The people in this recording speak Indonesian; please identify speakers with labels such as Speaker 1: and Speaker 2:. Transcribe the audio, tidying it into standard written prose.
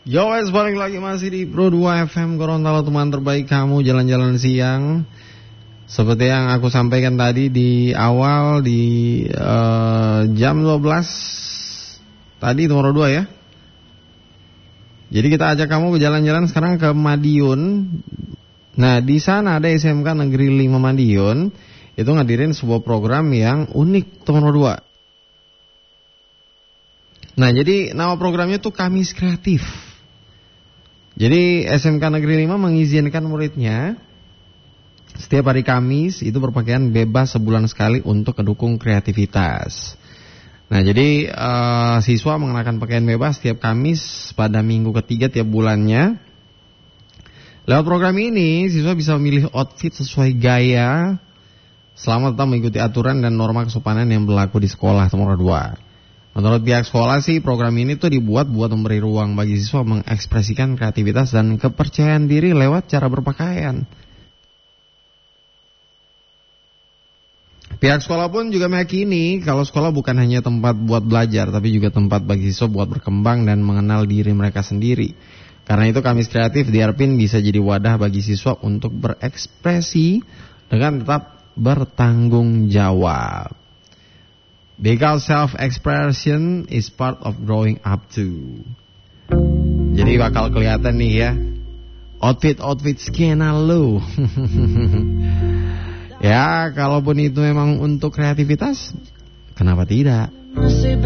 Speaker 1: Yo guys, balik lagi masih di Pro 2 FM Gorontalo, teman terbaik kamu jalan-jalan siang. Seperti yang aku sampaikan tadi di awal di jam 12 tadi nomor 2 ya. Jadi kita ajak kamu ke jalan-jalan sekarang ke Madiun. Nah, di sana ada SMK Negeri 5 Madiun. Itu ngadirin sebuah program yang unik nomor 2. Nah, jadi nama programnya tuh Kamis Kreatif. Jadi SMK Negeri 5 mengizinkan muridnya setiap hari Kamis itu berpakaian bebas sebulan sekali untuk mendukung kreativitas. Nah, jadi siswa mengenakan pakaian bebas setiap Kamis pada minggu ketiga tiap bulannya. Lewat program ini, siswa bisa memilih outfit sesuai gaya selama tetap mengikuti aturan dan norma kesopanan yang berlaku di sekolah nomor 2. Menurut pihak sekolah sih, program ini tuh dibuat buat memberi ruang bagi siswa mengekspresikan kreativitas dan kepercayaan diri lewat cara berpakaian. Pihak sekolah pun juga meyakini kalau sekolah bukan hanya tempat buat belajar, tapi juga tempat bagi siswa buat berkembang dan mengenal diri mereka sendiri. Karena itu Kamis Kreatif diharapkan bisa jadi wadah bagi siswa untuk berekspresi dengan tetap bertanggung jawab. Because self-expression is part of growing up too. Jadi bakal kelihatan nih ya, outfit skena lo. Ya, kalaupun itu memang untuk kreativitas, kenapa tidak?